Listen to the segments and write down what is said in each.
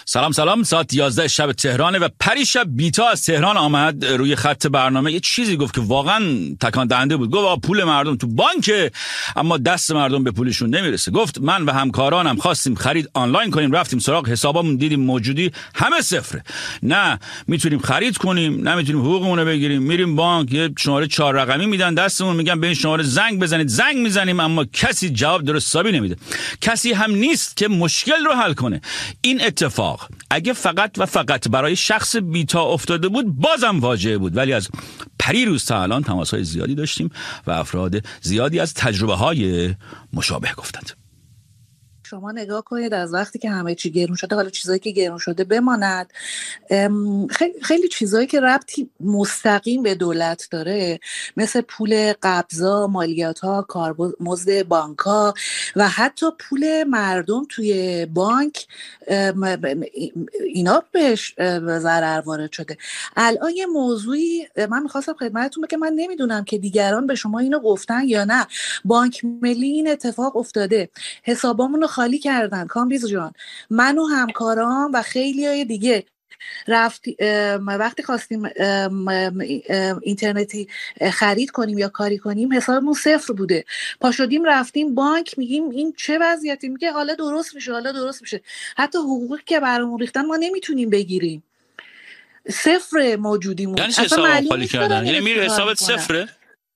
سلام ساعت 11 شب تهرانه و پریشب بیتا از تهران آمد روی خط برنامه. یه چیزی گفت که واقعا تکان دهنده بود. گفت پول مردم تو بانکه اما دست مردم به پولشون نمیرسه. گفت من و همکارانم خواستیم خرید آنلاین کنیم، رفتیم سراغ حسابمون دیدیم موجودی همه صفره. نه میتونیم خرید کنیم، نه میتونیم حقوقمون رو بگیریم. میریم بانک یه شماره 4 رقمی میدن دستمون، میگن به این شماره زنگ بزنید. زنگ میزنیم اما کسی جواب درست حسابی نمیده. کسی هم نیست که مشکل رو حل کنه. این اتفاق اگه فقط و فقط برای شخص بیتا افتاده بود بازم واجعه بود، ولی از پریروز تا الان تماس‌های زیادی داشتیم و افراد زیادی از تجربه‌های مشابه گفتند. شما نگاه کنید از وقتی که همه چی گرون شده، حالا چیزایی که گرون شده بماند، خیلی چیزایی که ربطی مستقیم به دولت داره مثل پول قبضا، مالیات‌ها، کارمزد بانک‌ها و حتی پول مردم توی بانک، اینا بهش ضرر وارد شده. الان یه موضوعی من می‌خواستم خدمتتون بگم، من نمیدونم که دیگران به شما اینو گفتن یا نه. بانک ملی این اتفاق افتاده، حسابامون رو خالی کردن کامبیز جان، من و همکارام و خیلی های دیگه وقتی خواستیم اینترنتی خرید کنیم یا کاری کنیم حسابمون صفر بوده. پا شدیم رفتیم بانک، میگیم این چه وضعیتی؟ میگه حالا درست میشه. حتی حقوقی که برامون ریختن ما نمیتونیم بگیریم، صفر موجودیمون. یعنی حساب خالی کردن یعنی میره حسابت صفره؟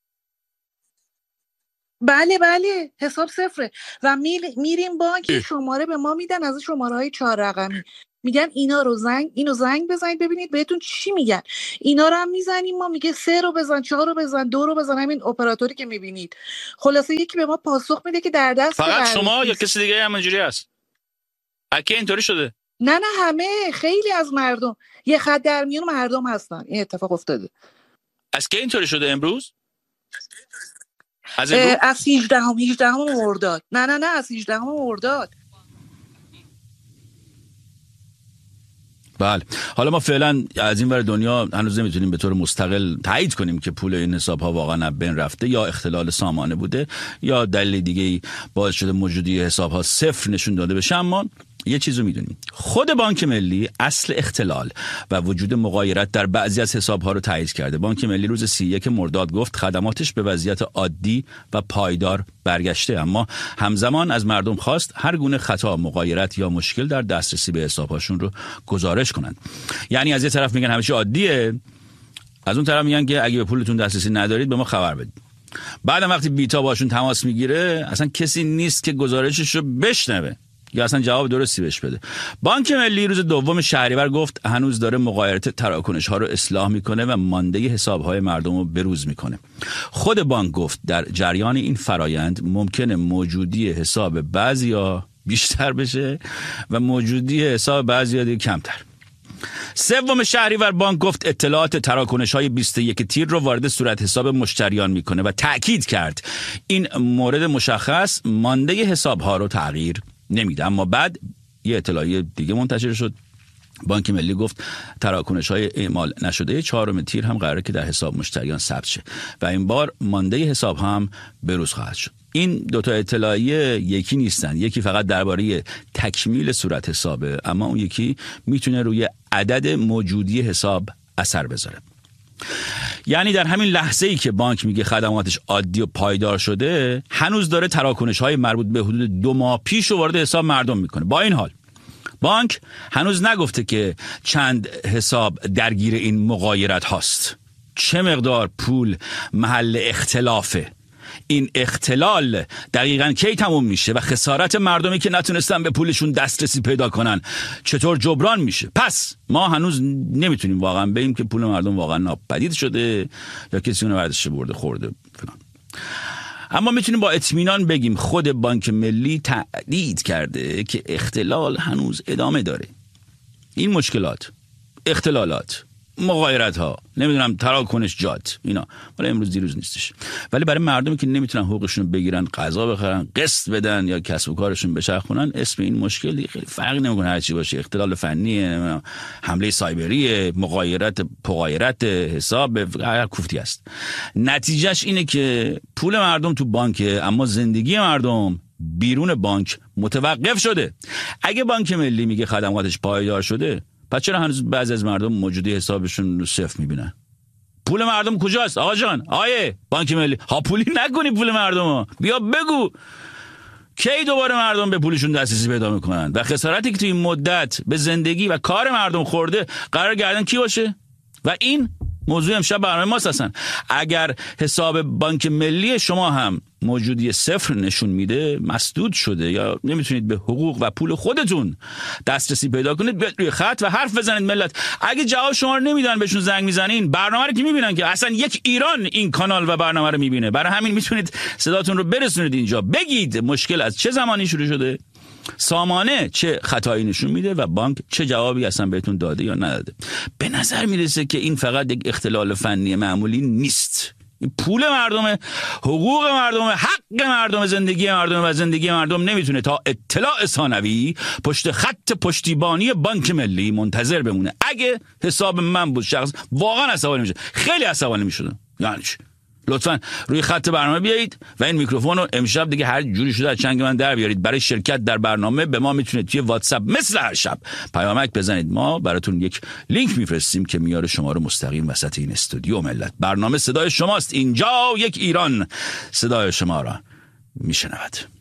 بله حساب صفره و میریم بانک شماره به ما میدن از شماره‌های 4 رقمی، میگن اینو زنگ بزنید ببینید بهتون چی میگن. اینا رو هم میزنیم، ما میگه 3 رو بزن، 4 رو بزن، 2 رو بزن، همین اپراتوری که میبینید. خلاصه یکی به ما پاسخ میده که در دست فقط شما یا کسی دیگه هم اینجوری هست؟ اگه اینطوری شده؟ نه همه، خیلی از مردم یه خط در میون مردم هستن. این اتفاق افتاده. از کی اینطوری شده امروز؟ از 18 مرداد. نه از 18 مرداد. بله، حالا ما فعلا از این ور دنیا هنوز نمیتونیم به طور مستقل تایید کنیم که پول این حساب ها واقعا بین رفته یا اختلال سامانه بوده یا دلیل دیگه‌ای باعث شده موجودی حساب ها صفر نشون داده بشه. اما یه چیزو میدونیم، خود بانک ملی اصل اختلال و وجود مغایرت در بعضی از حساب‌ها رو تایید کرده. بانک ملی روز 31 مرداد گفت خدماتش به وضعیت عادی و پایدار برگشته، اما همزمان از مردم خواست هر گونه خطا، مغایرت یا مشکل در دسترسی به حساب‌هاشون رو گزارش کنند. یعنی از یه طرف میگن همه چی عادیه، از اون طرف میگن که اگه به پولتون دسترسی ندارید به ما خبر بدید. بعدم وقتی بیتا باشون تماس میگیره اصلا کسی نیست که گزارشش رو بشنوه یا اصلا جواب درستی بهش بده. بانک ملی روز 2 شهریور گفت هنوز داره مغایرت تراکنش ها رو اصلاح میکنه و مانده حساب های مردم رو بروز میکنه. خود بانک گفت در جریان این فرایند ممکنه موجودی حساب بعضیا بیشتر بشه و موجودی حساب بعضیا دیگه کمتر. 3 شهریور بانک گفت اطلاعات تراکنش های 21 تیر رو وارد صورت حساب مشتریان میکنه و تأکید کرد این مورد مشخص مانده حساب ها رو تغییر نمیده. اما بعد یه اطلاعیه دیگه منتشر شد. بانک ملی گفت تراکنش های اعمال نشده 4 تیر هم قراره که در حساب مشتریان ثبت شه و این بار مانده حساب هم بروز خواهد شد. این دوتا اطلاعیه یکی نیستن، یکی فقط درباره تکمیل صورت حسابه اما اون یکی میتونه روی عدد موجودی حساب اثر بذاره. یعنی در همین لحظه‌ای که بانک میگه خدماتش عادی و پایدار شده هنوز داره تراکنش‌های مربوط به حدود 2 ماه پیش رو وارد حساب مردم میکنه. با این حال بانک هنوز نگفته که چند حساب درگیر این مغایرت هاست، چه مقدار پول محل اختلافه، این اختلال دقیقاً کی تموم میشه و خسارت مردمی که نتونستن به پولشون دسترسی پیدا کنن چطور جبران میشه. پس ما هنوز نمیتونیم واقعا بگیم که پول مردم واقعا ناپدید شده یا کسی اون وردش برده خورده فلان. اما میتونیم با اطمینان بگیم خود بانک ملی تأکید کرده که اختلال هنوز ادامه داره. این مشکلات، اختلالات، مغایرت ها، نمیدونم تراکنش جات، اینا ولی امروز دیروز نیستش. ولی برای مردمی که نمیتونن حقوقشون رو بگیرن، غذا بخرن، قسط بدن یا کسب و کارشون بچرخونن، اسم این مشکل خیلی فرق نمیکنه هر چی باشه. اختلال فنی، حمله سایبری، مغایرت، پغایرت حساب، هر کوفتی است. نتیجهش اینه که پول مردم تو بانکه اما زندگی مردم بیرون بانک متوقف شده. اگه بانک ملی میگه خدماتش پایدار شده، پس چرا هنوز بعضی از مردم موجودی حسابشون رو صفر میبینن؟ پول مردم کجاست آقا جان؟ آیه بانک ملی، ها پولی نکنی پول مردمو، بیا بگو کی دوباره مردم به پولشون دسترسی پیدا میکنن و خسارتی که توی این مدت به زندگی و کار مردم خورده قرار گردن کی باشه؟ و این موضوع امشب برنامه ماست. هستن اگر حساب بانک ملی شما هم موجودی صفر نشون میده، مسدود شده یا نمیتونید به حقوق و پول خودتون دسترسی پیدا کنید، بیاید روی خط و حرف بزنید ملت. اگه جواب شما رو نمیدن بهشون زنگ میزنین، برنامه رو که میبینن که اصلا یک ایران این کانال و برنامه رو میبینه، برای همین میتونید صداتون رو برسونید اینجا، بگید مشکل از چه زمانی شروع شده، سامانه چه خطایی نشون میده و بانک چه جوابی اصلا بهتون داده یا نداده. به نظر میرسه که این فقط یک اختلال فنی معمولی نیست. این پول مردمه، حقوق مردمه، حق مردم، زندگی مردم و زندگی مردم نمیتونه تا اطلاع ثانوی پشت خط پشتیبانی بانک ملی منتظر بمونه. اگه حساب من بود شخص واقعا عصبانی میشه، خیلی عصبانی میشد. یعنی لطفاً روی خط برنامه بیایید و این میکروفون رو امشب دیگه هر جوری شده از چنگ من در بیارید. برای شرکت در برنامه به ما میتونید توی واتساپ مثل هر شب پیامک بزنید، ما براتون یک لینک میفرستیم که میاره شما رو مستقیم وسط این استودیو ملت. برنامه صدای شماست، اینجا یک ایران صدای شما را میشنود.